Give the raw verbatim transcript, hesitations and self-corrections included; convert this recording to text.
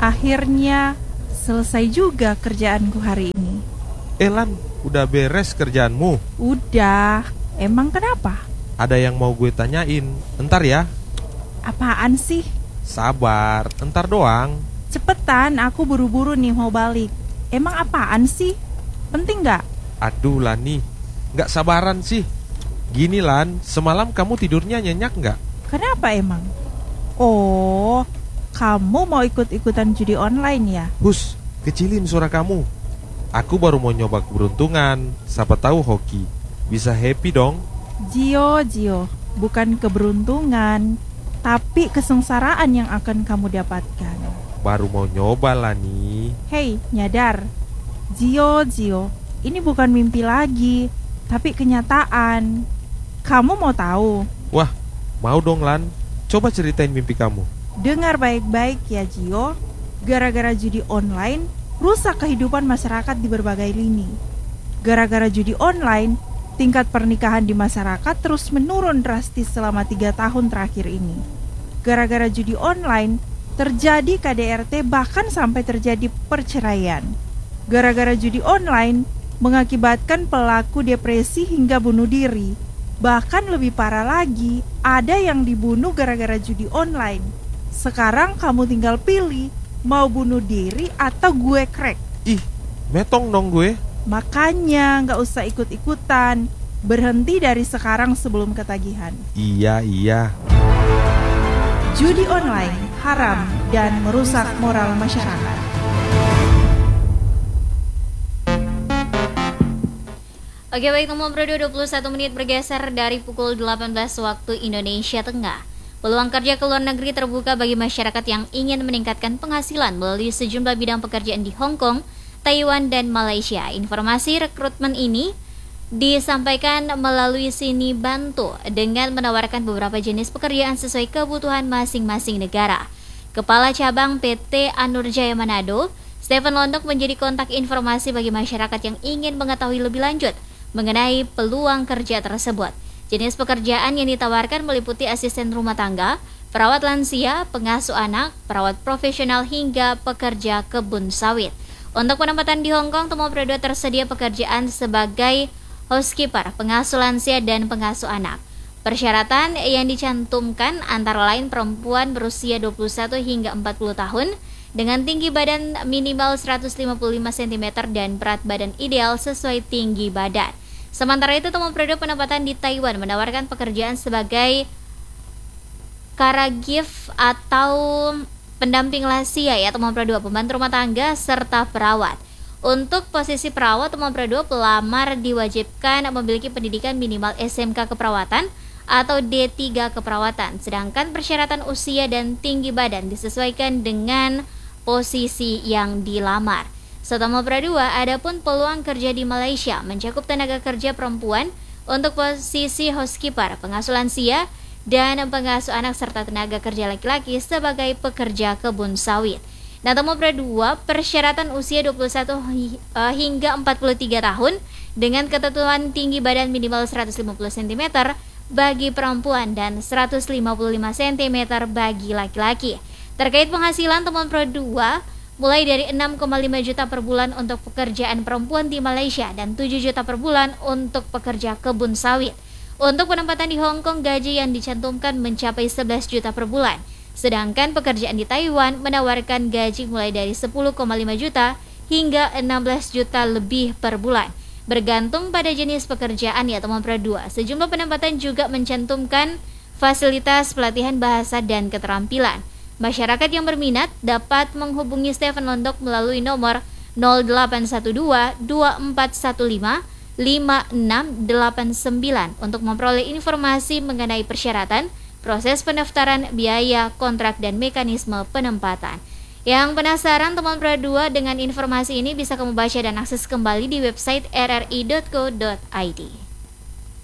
Akhirnya selesai juga kerjaanku hari ini. Elan, udah beres kerjaanmu? Udah. Emang kenapa? Ada yang mau gue tanyain. Entar ya. Apaan sih? Sabar, entar doang. Cepetan, aku buru-buru nih mau balik. Emang apaan sih? Penting gak? Aduh Lani, gak sabaran sih. Gini Lan, semalam kamu tidurnya nyenyak gak? Kenapa emang? Oh, kamu mau ikut-ikutan judi online ya? Hus, kecilin suara kamu. Aku baru mau nyoba keberuntungan. Siapa tahu hoki. Bisa happy dong. Gio, Gio, bukan keberuntungan, tapi kesengsaraan yang akan kamu dapatkan. Baru mau nyoba Lani. Hei, nyadar. Gio, Gio, ini bukan mimpi lagi, tapi kenyataan. Kamu mau tahu? Wah, mau dong Lan. Coba ceritain mimpi kamu. Dengar baik-baik ya Gio. Gara-gara judi online, rusak kehidupan masyarakat di berbagai lini. Gara-gara judi online, tingkat pernikahan di masyarakat terus menurun drastis selama tiga tahun terakhir ini. Gara-gara judi online, terjadi K D R T bahkan sampai terjadi perceraian. Gara-gara judi online, mengakibatkan pelaku depresi hingga bunuh diri. Bahkan lebih parah lagi, ada yang dibunuh gara-gara judi online. Sekarang kamu tinggal pilih, mau bunuh diri atau gue crack. Ih, metong dong gue. Makanya gak usah ikut-ikutan. Berhenti dari sekarang sebelum ketagihan. Iya, iya. Judi online haram dan merusak moral masyarakat. Oke baik, nomor dua puluh satu menit bergeser dari pukul delapan belas waktu Indonesia Tengah. Peluang kerja ke luar negeri terbuka bagi masyarakat yang ingin meningkatkan penghasilan melalui sejumlah bidang pekerjaan di Hong Kong, Taiwan, dan Malaysia. Informasi rekrutmen ini disampaikan melalui Sini Bantu dengan menawarkan beberapa jenis pekerjaan sesuai kebutuhan masing-masing negara. Kepala Cabang P T Anurjaya Manado, Stephen Londok menjadi kontak informasi bagi masyarakat yang ingin mengetahui lebih lanjut mengenai peluang kerja tersebut. Jenis pekerjaan yang ditawarkan meliputi asisten rumah tangga, perawat lansia, pengasuh anak, perawat profesional, hingga pekerja kebun sawit. Untuk penempatan di Hong Kong, Temo Predo tersedia pekerjaan sebagai housekeeper, pengasuh lansia, dan pengasuh anak. Persyaratan yang dicantumkan antara lain perempuan berusia dua puluh satu hingga empat puluh tahun, dengan tinggi badan minimal seratus lima puluh lima sentimeter dan berat badan ideal sesuai tinggi badan. Sementara itu, Temo Predo penempatan di Taiwan menawarkan pekerjaan sebagai caregiver atau pendamping lansia ya Temo Predo, pembantu rumah tangga, serta perawat. Untuk posisi perawat, Temo Predo pelamar diwajibkan memiliki pendidikan minimal S M K keperawatan atau D tiga keperawatan. Sedangkan persyaratan usia dan tinggi badan disesuaikan dengan posisi yang dilamar. Setama Pradua, adapun peluang kerja di Malaysia mencakup tenaga kerja perempuan untuk posisi housekeeper, pengasuh lansia, dan pengasuh anak serta tenaga kerja laki-laki sebagai pekerja kebun sawit. Nah, Temo Pradua persyaratan usia dua puluh satu hingga empat puluh tiga tahun dengan ketentuan tinggi badan minimal seratus lima puluh sentimeter bagi perempuan dan seratus lima puluh lima sentimeter bagi laki-laki. Terkait penghasilan, Temo Pradua mulai dari enam koma lima juta per bulan untuk pekerjaan perempuan di Malaysia dan tujuh juta per bulan untuk pekerja kebun sawit. Untuk penempatan di Hong Kong, gaji yang dicantumkan mencapai sebelas juta per bulan. Sedangkan pekerjaan di Taiwan menawarkan gaji mulai dari sepuluh koma lima juta hingga enam belas juta lebih per bulan. Bergantung pada jenis pekerjaan ya Temo Pradua. Sejumlah penempatan juga mencantumkan fasilitas pelatihan bahasa dan keterampilan. Masyarakat yang berminat dapat menghubungi Stephen Londok melalui nomor nol delapan satu dua dua empat satu lima lima enam delapan sembilan untuk memperoleh informasi mengenai persyaratan, proses pendaftaran, biaya, kontrak, dan mekanisme penempatan. Yang penasaran Temo Pradua dengan informasi ini bisa kamu baca dan akses kembali di website r r i dot co dot i d.